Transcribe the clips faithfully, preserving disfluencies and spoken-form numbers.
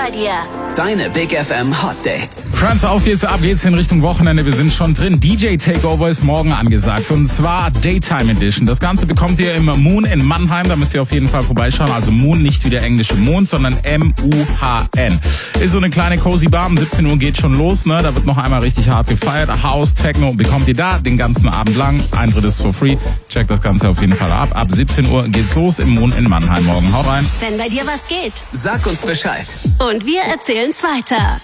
bei dir. Deine Big F M Hot Dates. Friends, auf geht's, ab geht's in Richtung Wochenende. Wir sind schon drin. D J Takeover ist morgen angesagt. Und zwar Daytime Edition. Das Ganze bekommt ihr im Moon in Mannheim. Da müsst ihr auf jeden Fall vorbeischauen. Also Moon, nicht wie der englische Mond, sondern M U H N. Ist so eine kleine cozy Bar. Um siebzehn Uhr geht schon los. Ne? Da wird noch einmal richtig hart gefeiert. House, Techno bekommt ihr da den ganzen Abend lang. Eintritt ist for free. Checkt das Ganze auf jeden Fall ab. Ab siebzehn Uhr geht's los im Moon in Mannheim morgen. Haut rein. Wenn bei dir was geht. Sag uns Bescheid. Und wir erzählen's weiter.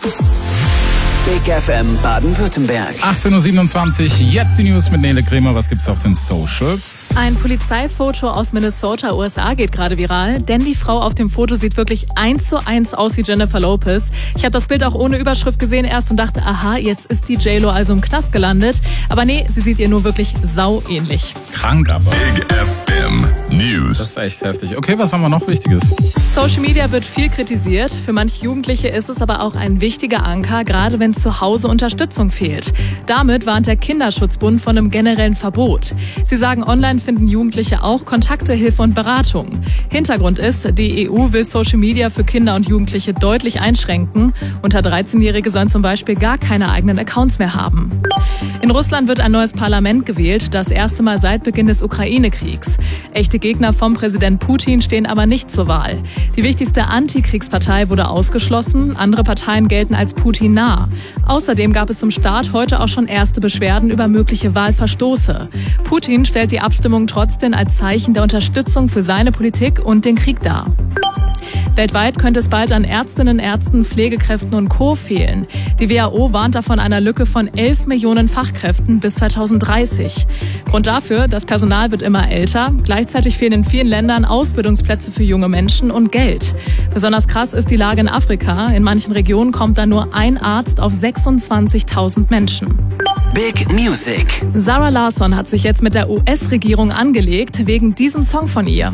Big F M Baden-Württemberg. achtzehn Uhr siebenundzwanzig, jetzt die News mit Nele Kremer. Was gibt's auf den Socials? Ein Polizeifoto aus Minnesota, U S A geht gerade viral, denn die Frau auf dem Foto sieht wirklich eins zu eins aus wie Jennifer Lopez. Ich habe das Bild auch ohne Überschrift gesehen erst und dachte, aha, jetzt ist die J-Lo also im Knast gelandet. Aber nee, sie sieht ihr nur wirklich sau ähnlich. Krank aber. Big F M News. Das ist echt heftig. Okay, was haben wir noch Wichtiges? Social Media wird viel kritisiert. Für manche Jugendliche ist es aber auch ein wichtiger Anker, gerade wenn zu Hause Unterstützung fehlt. Damit warnt der Kinderschutzbund von einem generellen Verbot. Sie sagen, online finden Jugendliche auch Kontakte, Hilfe und Beratung. Hintergrund ist, die E U will Social Media für Kinder und Jugendliche deutlich einschränken. Unter dreizehnjährige sollen zum Beispiel gar keine eigenen Accounts mehr haben. In Russland wird ein neues Parlament gewählt, das erste Mal seit Beginn des Ukraine-Kriegs. Echte Gegner vom Präsident Putin stehen aber nicht zur Wahl. Die wichtigste Antikriegspartei wurde ausgeschlossen, andere Parteien gelten als Putin nah. Außerdem gab es zum Start heute auch schon erste Beschwerden über mögliche Wahlverstoße. Putin stellt die Abstimmung trotzdem als Zeichen der Unterstützung für seine Politik und den Krieg dar. Weltweit könnte es bald an Ärztinnen, Ärzten, Pflegekräften und Co. fehlen. Die W H O warnt davon einer Lücke von elf Millionen Fachkräften bis zweitausenddreißig. Grund dafür, das Personal wird immer älter. Gleichzeitig fehlen in vielen Ländern Ausbildungsplätze für junge Menschen und Geld. Besonders krass ist die Lage in Afrika. In manchen Regionen kommt dann nur ein Arzt auf sechsundzwanzigtausend Menschen. Big Music. Zara Larsson hat sich jetzt mit der U S-Regierung angelegt, wegen diesem Song von ihr.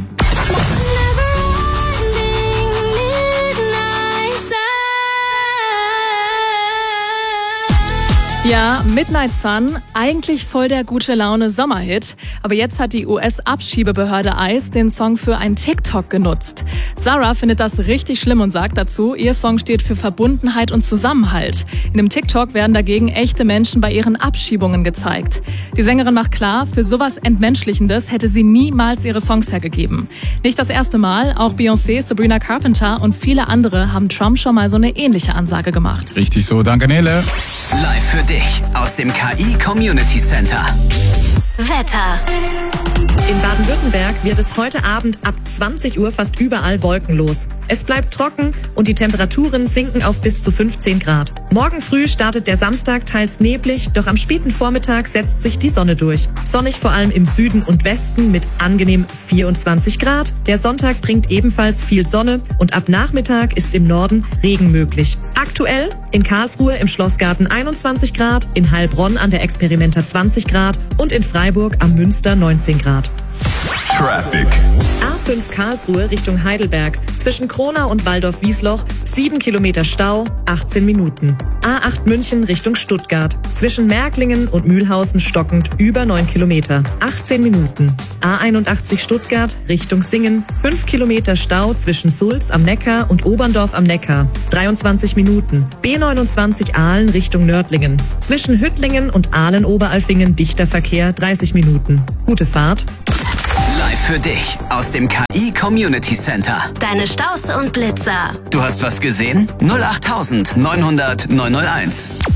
Ja, Midnight Sun, eigentlich voll der gute Laune Sommerhit. Aber jetzt hat die U S-Abschiebebehörde I C E den Song für ein TikTok genutzt. Zara findet das richtig schlimm und sagt dazu, ihr Song steht für Verbundenheit und Zusammenhalt. In dem TikTok werden dagegen echte Menschen bei ihren Abschiebungen gezeigt. Die Sängerin macht klar, für sowas Entmenschlichendes hätte sie niemals ihre Songs hergegeben. Nicht das erste Mal, auch Beyoncé, Sabrina Carpenter und viele andere haben Trump schon mal so eine ähnliche Ansage gemacht. Richtig so, danke Nele. Live für dich aus dem K I Community Center. Wetter. In Baden-Württemberg wird es heute Abend ab zwanzig Uhr fast überall wolkenlos. Es bleibt trocken und die Temperaturen sinken auf bis zu fünfzehn Grad. Morgen früh startet der Samstag teils neblig, doch am späten Vormittag setzt sich die Sonne durch. Sonnig vor allem im Süden und Westen mit angenehm vierundzwanzig Grad. Der Sonntag bringt ebenfalls viel Sonne und ab Nachmittag ist im Norden Regen möglich. Aktuell in Karlsruhe im Schlossgarten einundzwanzig Grad, in Heilbronn an der Experimenta zwanzig Grad und in Freiburg am Münster neunzehn Grad. Traffic. A fünf Karlsruhe Richtung Heidelberg. Zwischen Kronau und Waldorf-Wiesloch sieben Kilometer Stau, achtzehn Minuten. A acht München Richtung Stuttgart. Zwischen Märklingen und Mühlhausen stockend über neun Kilometer, achtzehn Minuten. A einundachtzig Stuttgart Richtung Singen. fünf Kilometer Stau zwischen Sulz am Neckar und Oberndorf am Neckar, dreiundzwanzig Minuten. B neunundzwanzig Aalen Richtung Nördlingen. Zwischen Hüttlingen und Aalen-Oberalfingen dichter Verkehr, dreißig Minuten. Gute Fahrt. Live für dich aus dem K I Community Center. Deine Staus und Blitzer. Du hast was gesehen? null acht neunhundert neunhunderт neunhunderteins.